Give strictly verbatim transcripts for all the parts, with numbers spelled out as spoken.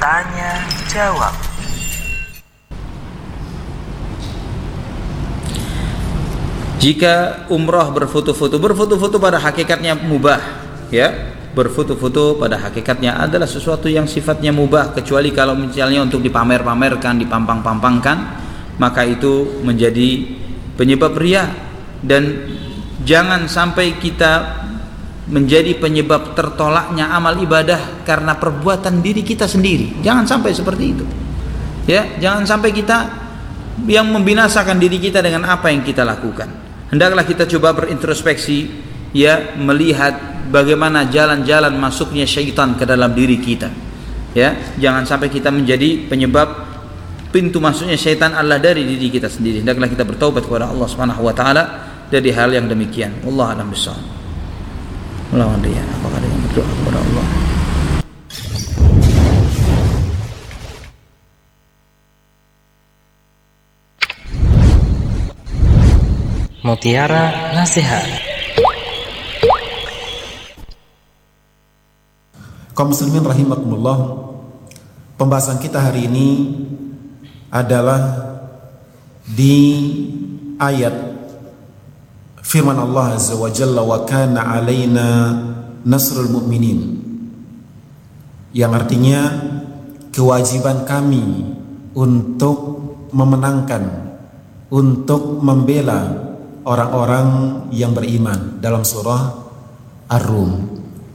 Tanya jawab. Jika umrah berfoto-foto, berfoto-foto pada hakikatnya mubah, ya. Berfoto-foto pada hakikatnya adalah sesuatu yang sifatnya mubah, kecuali kalau misalnya untuk dipamer-pamerkan, dipampang-pampangkan, maka itu menjadi penyebab riya. Dan jangan sampai kita menjadi penyebab tertolaknya amal ibadah karena perbuatan diri kita sendiri. Jangan sampai seperti itu, ya. Jangan sampai kita yang membinasakan diri kita dengan apa yang kita lakukan. Hendaklah kita coba berintrospeksi, ya, melihat bagaimana jalan-jalan masuknya syaitan ke dalam diri kita, ya. Jangan sampai kita menjadi penyebab pintu masuknya syaitan adalah dari diri kita sendiri. Hendaklah kita bertaubat kepada Allah Subhanahu wa taala dari hal yang demikian. Wallahu a'lam bishawab. Wallahu a'lam. Apakah dengan berdoa kepada Allah? Mutiara Nasihat. Kaum muslimin rahimakumullah, pembahasan kita hari ini adalah di ayat firman Allah Azza wa Jalla, wa kana alaina nasrul mu'minin, yang artinya kewajiban kami untuk memenangkan, untuk membela orang-orang yang beriman, dalam surah Ar-Rum.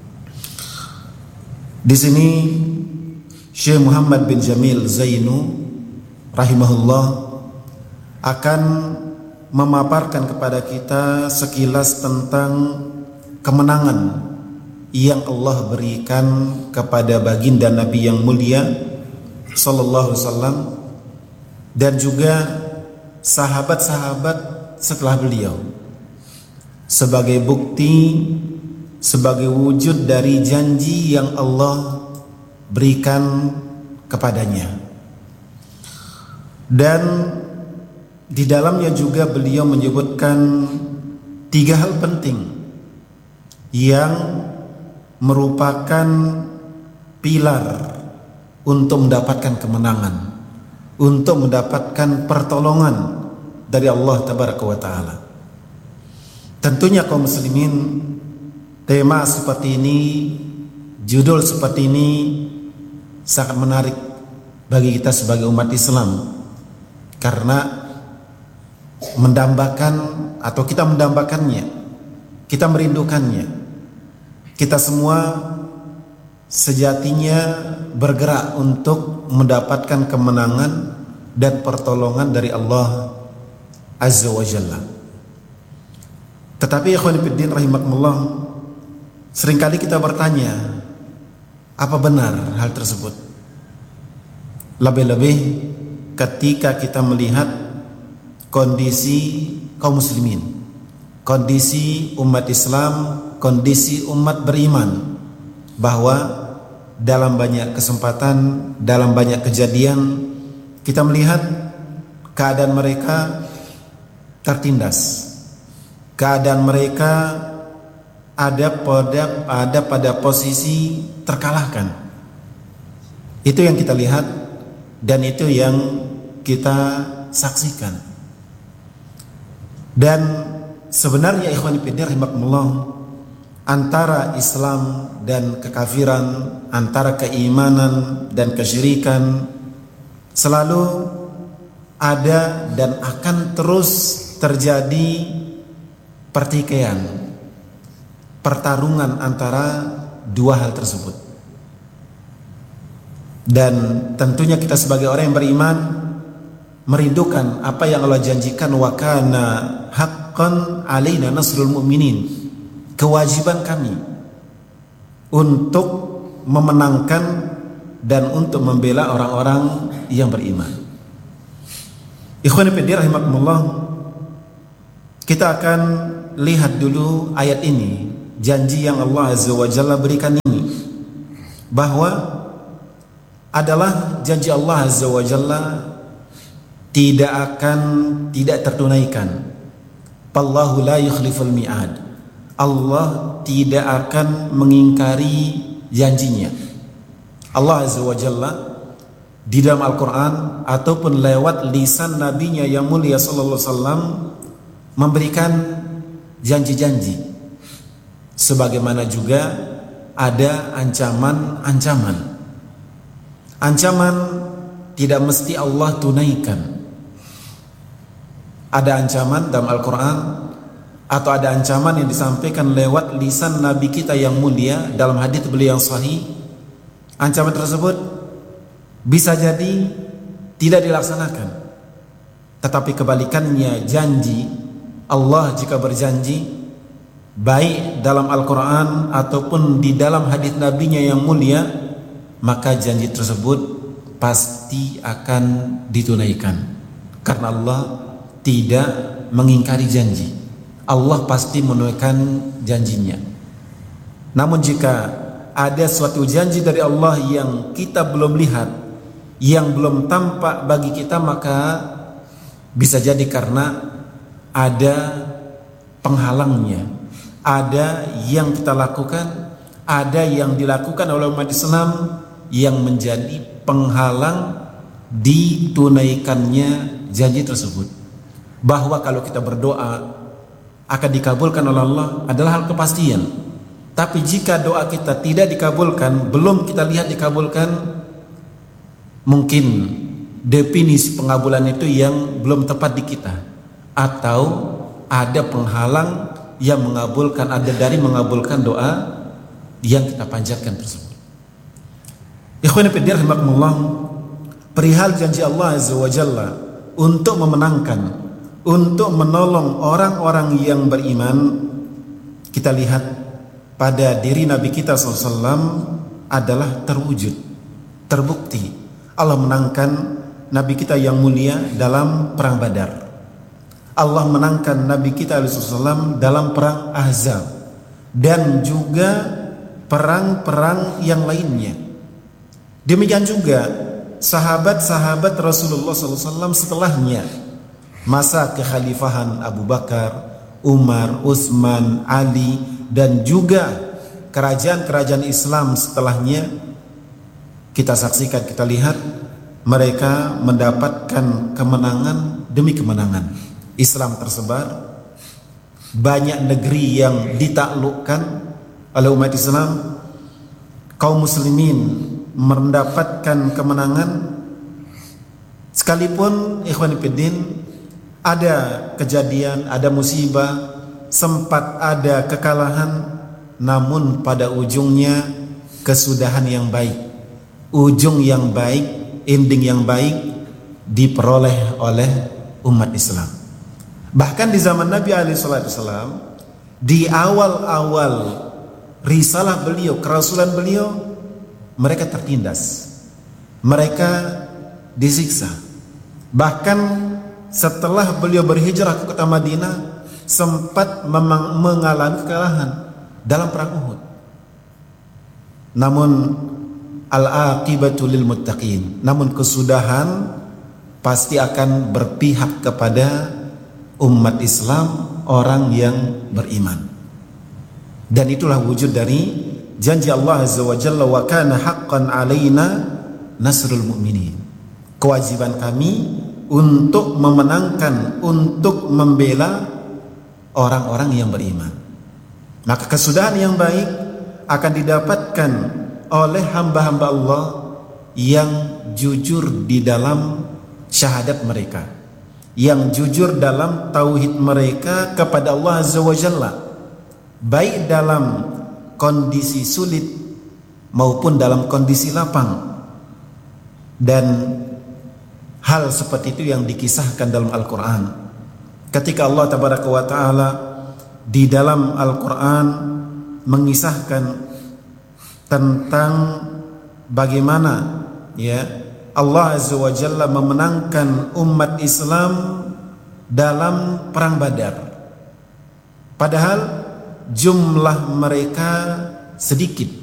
Di sini Syekh Muhammad bin Jamil Zainu rahimahullah akan memaparkan kepada kita sekilas tentang kemenangan yang Allah berikan kepada baginda Nabi yang mulia sallallahu alaihi wasallam dan juga sahabat-sahabat setelah beliau, sebagai bukti, sebagai wujud dari janji yang Allah berikan kepadanya. Dan di dalamnya juga beliau menyebutkan tiga hal penting yang merupakan pilar untuk mendapatkan kemenangan, untuk mendapatkan pertolongan dari Allah Tabaraka wa Ta'ala. Tentunya kaum muslimin, tema seperti ini, judul seperti ini sangat menarik bagi kita sebagai umat Islam, karena mendambakan atau kita mendambakannya, kita merindukannya. Kita semua sejatinya bergerak untuk mendapatkan kemenangan dan pertolongan dari Allah Azza wa Jalla. Tetapi ikhwan fillah rahimakumullah, seringkali kita bertanya, apa benar hal tersebut? Lebih-lebih ketika kita melihat kondisi kaum muslimin, kondisi umat Islam, kondisi umat beriman, bahwa dalam banyak kesempatan, dalam banyak kejadian kita melihat keadaan mereka tertindas, keadaan mereka ada pada ada pada posisi terkalahkan. Itu yang kita lihat dan itu yang kita saksikan. Dan sebenarnya ikhwan fillah rahimakumullah, antara Islam dan kekafiran, antara keimanan dan kesyirikan selalu ada dan akan terus terjadi pertikaian, pertarungan antara dua hal tersebut. Dan tentunya kita sebagai orang yang beriman merindukan apa yang Allah janjikan, wa kana haqqan alaina nasrul mu'minin, kewajiban kami untuk memenangkan dan untuk membela orang-orang yang beriman. Ikhwan fillah rahimakumullah, kita akan lihat dulu ayat ini, janji yang Allah Azza wa Jalla berikan ini, bahwa adalah janji Allah Azza wa Jalla tidak akan tidak tertunaikan. Wallahu la yukhliful mi'ad. Allah tidak akan mengingkari janjinya. Allah Azza wa Jalla di dalam Al-Quran ataupun lewat lisan nabinya yang mulia sallallahu alaihi wasallam memberikan janji-janji, sebagaimana juga ada ancaman-ancaman. Ancaman tidak mesti Allah tunaikan. Ada ancaman dalam Al-Quran atau ada ancaman yang disampaikan lewat lisan Nabi kita yang mulia dalam hadits beliau yang sahih. Ancaman tersebut bisa jadi tidak dilaksanakan, tetapi kebalikannya janji Allah jika berjanji, baik dalam Al-Quran ataupun di dalam hadits nabinya yang mulia, maka janji tersebut pasti akan ditunaikan, karena Allah tidak mengingkari janji. Allah pasti menunaikan janjinya. Namun jika ada suatu janji dari Allah yang kita belum lihat, yang belum tampak bagi kita, maka bisa jadi karena ada penghalangnya, ada yang kita lakukan, ada yang dilakukan oleh umat Islam yang menjadi penghalang ditunaikannya janji tersebut. Bahwa kalau kita berdoa akan dikabulkan oleh Allah adalah hal kepastian. Tapi jika doa kita tidak dikabulkan, belum kita lihat dikabulkan, mungkin definisi pengabulan itu yang belum tepat di kita, atau ada penghalang yang mengabulkan, ada dari mengabulkan doa yang kita panjatkan tersebut. Ikhwani fillah rahimakumullah, perihal janji Allah azza wa jalla untuk memenangkan, untuk menolong orang-orang yang beriman, kita lihat pada diri Nabi kita shallallahu alaihi wasallam adalah terwujud, terbukti. Allah menangkan Nabi kita yang mulia dalam perang Badar. Allah menangkan Nabi kita shallallahu alaihi wasallam dalam perang Ahzab, dan juga perang-perang yang lainnya. Demikian juga sahabat-sahabat Rasulullah shallallahu alaihi wasallam setelahnya, masa kekhalifahan Abu Bakar, Umar, Utsman, Ali, dan juga kerajaan-kerajaan Islam setelahnya, kita saksikan, kita lihat mereka mendapatkan kemenangan demi kemenangan. Islam tersebar, banyak negeri yang ditaklukkan oleh umat Islam, kaum muslimin mendapatkan kemenangan. Sekalipun ikhwan fillah ada kejadian, ada musibah, sempat ada kekalahan, namun pada ujungnya kesudahan yang baik, ujung yang baik, ending yang baik diperoleh oleh umat Islam. Bahkan di zaman Nabi alaihi wasallam, di awal-awal risalah beliau, kerasulan beliau, mereka tertindas, mereka disiksa. Bahkan setelah beliau berhijrah ke kota Madinah, sempat memang mengalami kekalahan dalam perang Uhud. Namun al-aqibatu lil muttaqin, namun kesudahan pasti akan berpihak kepada umat Islam, orang yang beriman. Dan itulah wujud dari janji Allah azza wa jalla, wa kana haqqan alaina nasrul mu'minin. Kewajiban kami untuk memenangkan, untuk membela orang-orang yang beriman. Maka kesudahan yang baik akan didapatkan oleh hamba-hamba Allah yang jujur di dalam syahadat mereka, yang jujur dalam tauhid mereka kepada Allah azza wa jalla, baik dalam kondisi sulit maupun dalam kondisi lapang. Dan hal seperti itu yang dikisahkan dalam Al-Quran, ketika Allah tabaraka wa ta'ala di dalam Al-Quran mengisahkan tentang bagaimana ya Allah azza wa jalla memenangkan umat Islam dalam perang Badar, padahal jumlah mereka sedikit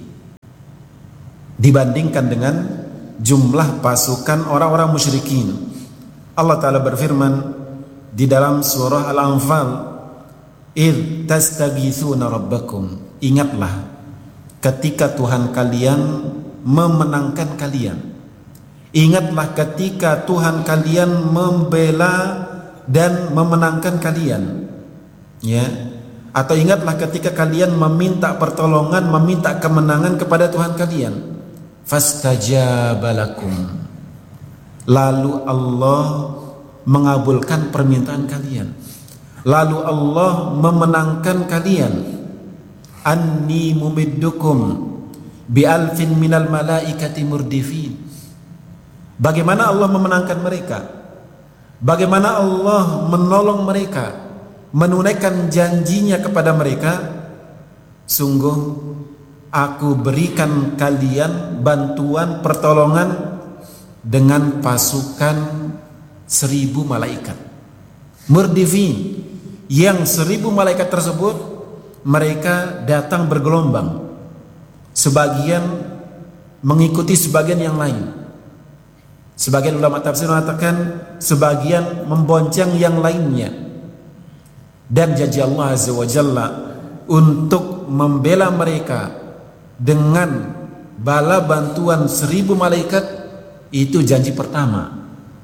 dibandingkan dengan jumlah pasukan orang-orang musyrikin. Allah Ta'ala berfirman di dalam surah Al-Anfal, "Idh tastaghithuna rabbakum." Ingatlah ketika Tuhan kalian memenangkan kalian. Ingatlah ketika Tuhan kalian membela dan memenangkan kalian, ya. Atau ingatlah ketika kalian meminta pertolongan, meminta kemenangan kepada Tuhan kalian. Fastajaba lakum. Lalu Allah mengabulkan permintaan kalian. Lalu Allah memenangkan kalian. Anni mumiddukum bi alfin minal malaikati murdifin. Bagaimana Allah memenangkan mereka? Bagaimana Allah menolong mereka, menunaikan janjinya kepada mereka? Sungguh aku berikan kalian bantuan pertolongan dengan pasukan seribu malaikat murdifin, yang seribu malaikat tersebut mereka datang bergelombang, sebagian mengikuti sebagian yang lain. Sebagian ulama tafsir mengatakan sebagian membonceng yang lainnya. Dan janji Allah Azza wa Jalla untuk membela mereka dengan bala bantuan seribu malaikat, itu janji pertama.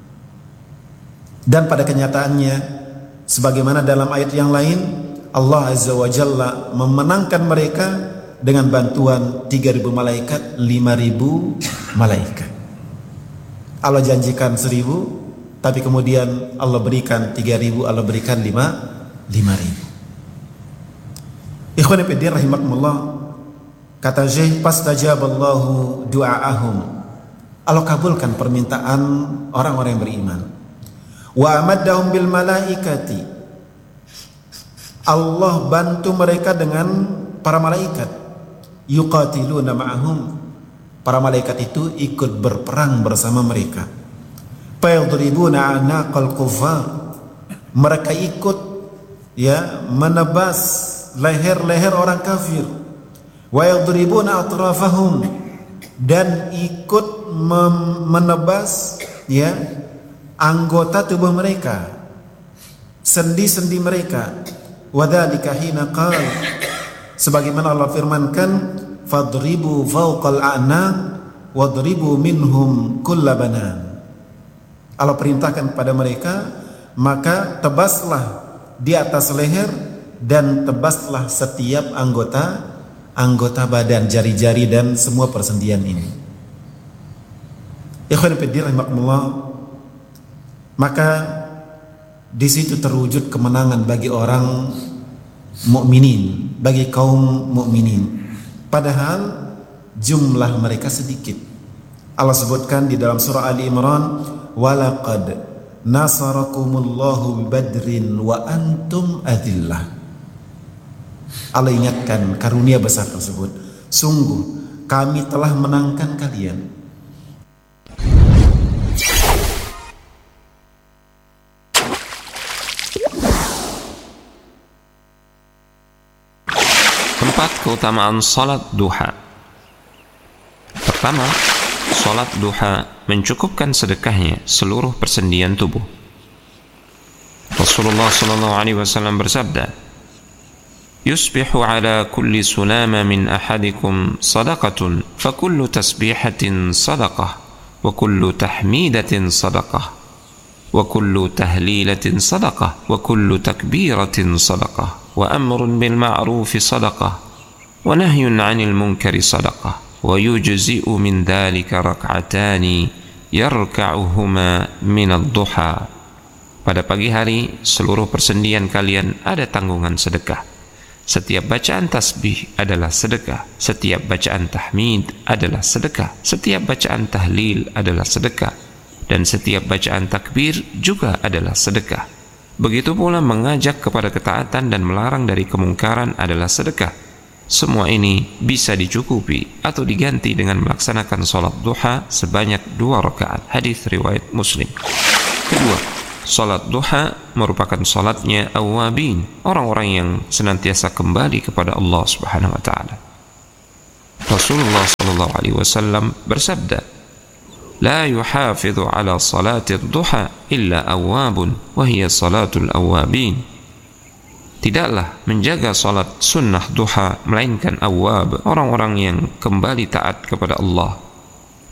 Dan pada kenyataannya, sebagaimana dalam ayat yang lain, Allah Azza wa Jalla memenangkan mereka dengan bantuan tiga ribu malaikat, lima ribu malaikat. Allah janjikan seribu, tapi kemudian Allah berikan tiga ribu, Allah berikan lima lima ribu. Ikhwan fillah rahimakumullah, kata Syekh, fastajaballahu du'aahum. Allah kabulkan permintaan orang-orang yang beriman. Wa amaddahum bil malaikati. Allah bantu mereka dengan para malaikat. Yuqatiluna ma'ahum. Para malaikat itu ikut berperang bersama mereka. Fayadribuna anaqal kuffar. Mereka ikut, ya, menebas leher-leher orang kafir. Wa yadribuna atrafahum, dan ikut menebas, ya, anggota tubuh mereka, sendi-sendi mereka. Wadzalika hina qala, sebagaimana Allah firmankan, fadribu fawqal a'naq wadribu minhum kulla banan. Allah perintahkan kepada mereka, maka tebaslah di atas leher dan tebaslah setiap anggota anggota badan, jari-jari dan semua persendian ini. Ikhwan fillah rahimakumullah, maka di situ terwujud kemenangan bagi orang mukminin, bagi kaum mukminin. Padahal jumlah mereka sedikit. Allah sebutkan di dalam surah Ali Imran, walaqad nasarakumullahu bibadrin wa antum adillah. Allah ingatkan karunia besar tersebut. Sungguh kami telah menangkan kalian. Empat keutamaan salat duha. Pertama, salat duha mencukupkan sedekahnya seluruh persendian tubuh. Rasulullah sallallahu alaihi wasallam bersabda, "Yusbihu ala kulli sulama min ahadikum sadaqatun, fa kullu tasbihatin sadaqah, wa kullu tahmidatin sadaqah, wa kullu tahlilatin sadaqah, wa kullu takbiratin sadaqah, wa amrun bil ma'rufi sadaqah, wa nahyun 'anil munkari sadaqah, wa yujzi'u min dhalika rak'atani yarka'uhuma min ad-duha." Pada pagi hari seluruh persendian kalian ada tanggungan sedekah. Setiap bacaan tasbih adalah sedekah, setiap bacaan tahmid adalah sedekah, setiap bacaan tahlil adalah sedekah, dan setiap bacaan takbir juga adalah sedekah. Begitu pula mengajak kepada ketaatan dan melarang dari kemungkaran adalah sedekah. Semua ini bisa dicukupi atau diganti dengan melaksanakan salat duha sebanyak dua rakaat. Hadis riwayat Muslim. Kedua, salat duha merupakan salatnya awwabin, orang-orang yang senantiasa kembali kepada Allah Subhanahu wa taala. Rasulullah sallallahu alaihi wasallam bersabda, "La yuhafidhu ala salati ad-duha illa awwabun wa hiya salatul awwabin." Tidaklah menjaga salat sunnah duha melainkan awwab, orang-orang yang kembali taat kepada Allah.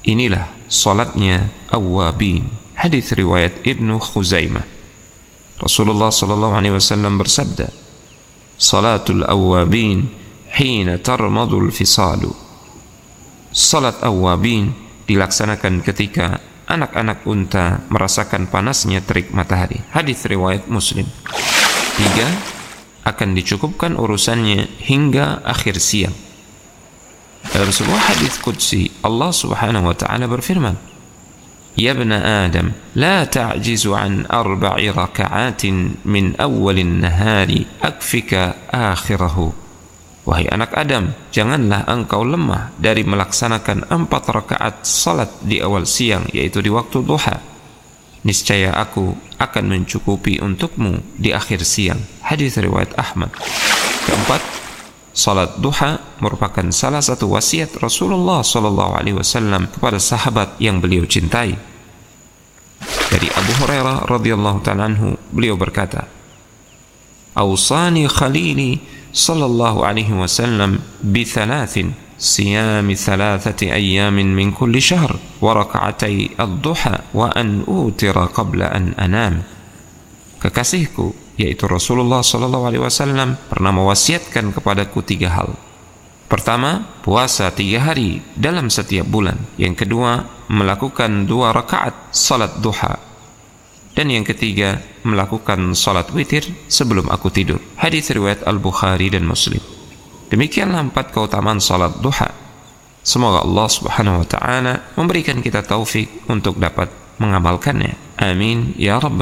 Inilah salatnya awwabin. Hadis riwayat Ibnu Khuzaimah. Rasulullah sallallahu alaihi wasallam bersabda, salatul awwabin hina tarmadul fisalu. Salat awwabin dilaksanakan ketika anak-anak unta merasakan panasnya terik matahari. Hadis riwayat Muslim. Tiga, akan dicukupkan urusannya hingga akhir siang. Dalam sebuah hadis qudsi, Allah Subhanahu wa taala berfirman, "Ya bna Adam, la ta'jizu an arba'i raka'atin min awwalin nahari akfika akhirahu." Wahai anak Adam, janganlah engkau lemah dari melaksanakan empat rakaat salat di awal siang, yaitu di waktu duha. Niscaya aku akan mencukupi untukmu di akhir siang. Hadis riwayat Ahmad. Keempat, salat duha merupakan salah satu wasiat Rasulullah sallallahu alaihi wasallam kepada sahabat yang beliau cintai. Dari Abu Hurairah radhiyallahu ta'ala anhu, beliau berkata, "Awsani khalili sallallahu alaihi wasallam bi thalathin, siyami thalathati ayyamin min kulli syahr wa raka'atai ad-duha wa an utira qabla an anam." Kekasihku, yaitu Rasulullah sallallahu alaihi wasallam, pernah mewasiatkan kepadaku tiga hal. Pertama, puasa tiga hari dalam setiap bulan. Yang kedua, melakukan dua rakaat salat duha. Dan yang ketiga, melakukan salat witir sebelum aku tidur. Hadis riwayat Al-Bukhari dan Muslim. Demikianlah empat keutamaan salat duha. Semoga Allah Subhanahu wa taala memberikan kita taufik untuk dapat mengamalkannya. Amin ya rabbal